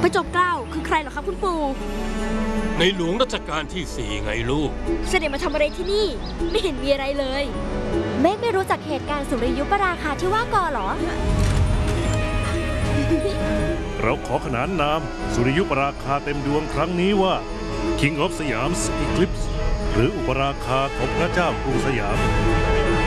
ระจอมเกล้าคือใครเหรอครับคุณปู่ในหลวงรัชกาลที่4ไงลูกเสด็จมาทำอะไรที่นี่ไม่เห็นมีอะไรเลยเมฆไม่รู้จักเหตุการณ์สุริยุปราคาที่ว่ากอเหรอเราขอขนานนามสุริยุปราคาเต็มดวงครั้งนี้ว่า King of Siam's Eclipse หรืออุปราคาของพระเจ้ากรุงสยาม